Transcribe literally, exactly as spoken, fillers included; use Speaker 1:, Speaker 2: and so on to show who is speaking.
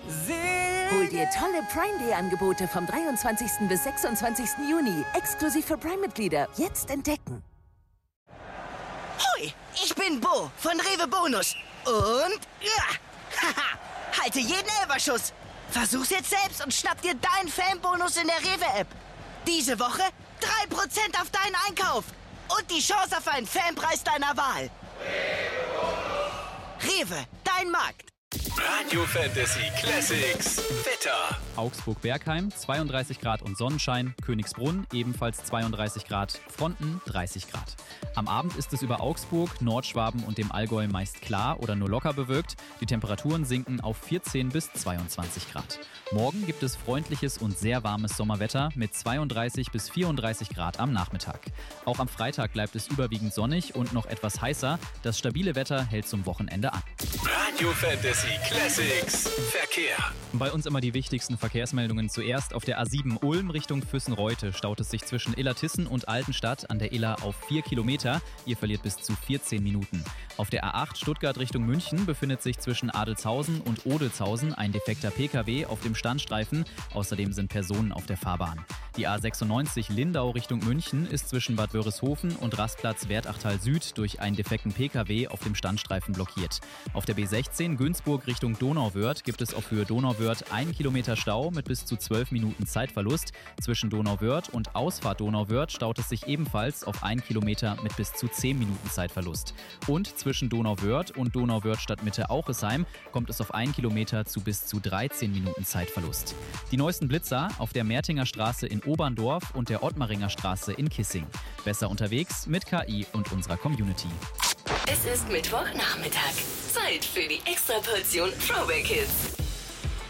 Speaker 1: Hol dir tolle Prime Day Angebote vom dreiundzwanzigsten bis sechsundzwanzigsten Juni. Exklusiv für Prime-Mitglieder. Jetzt entdecken.
Speaker 2: Hoi, ich bin Bo von Rewe Bonus. Und... Ja, haha, halte jeden Elberschuss. Versuch's jetzt selbst und schnapp dir deinen Fanbonus in der Rewe-App. Diese Woche drei Prozent auf deinen Einkauf. Und die Chance auf einen Fanpreis deiner Wahl. Rewe, dein Markt.
Speaker 3: Radio Fantasy Classics Wetter.
Speaker 4: Augsburg-Bergheim zweiunddreißig Grad und Sonnenschein, Königsbrunn ebenfalls zweiunddreißig Grad, Fronten dreißig Grad. Am Abend ist es über Augsburg, Nordschwaben und dem Allgäu meist klar oder nur locker bewölkt. Die Temperaturen sinken auf vierzehn bis zweiundzwanzig Grad. Morgen gibt es freundliches und sehr warmes Sommerwetter mit zweiunddreißig bis vierunddreißig Grad am Nachmittag. Auch am Freitag bleibt es überwiegend sonnig und noch etwas heißer. Das stabile Wetter hält zum Wochenende an.
Speaker 3: Radio Fantasy Classics Verkehr.
Speaker 4: Bei uns immer die wichtigsten Verkehrsmeldungen. Zuerst auf der A sieben Ulm Richtung Füssen-Reute staut es sich zwischen Illertissen und Altenstadt an der Iller auf vier Kilometer. Ihr verliert bis zu vierzehn Minuten. Auf der A acht Stuttgart Richtung München befindet sich zwischen Adelzhausen und Odelzhausen ein defekter P K W auf dem Standstreifen. Außerdem sind Personen auf der Fahrbahn. Die A sechsundneunzig Lindau Richtung München ist zwischen Bad Wörishofen und Rastplatz Wertachtal Süd durch einen defekten P K W auf dem Standstreifen blockiert. Auf der B sechzehn Günzburg Richtung Donauwörth gibt es auf Höhe Donauwörth ein Kilometer Stau mit bis zu zwölf Minuten Zeitverlust. Zwischen Donauwörth und Ausfahrt Donauwörth staut es sich ebenfalls auf ein Kilometer mit bis zu zehn Minuten Zeitverlust. Und zwischen Donauwörth und Donauwörth Stadtmitte Auchesheim kommt es auf einen Kilometer zu bis zu dreizehn Minuten Zeitverlust. Die neuesten Blitzer auf der Mertinger Straße in Oberndorf und der Ottmaringer Straße in Kissing. Besser unterwegs mit K I und unserer Community.
Speaker 5: Es ist Mittwochnachmittag. Zeit für die Extraportion Throwback Hits.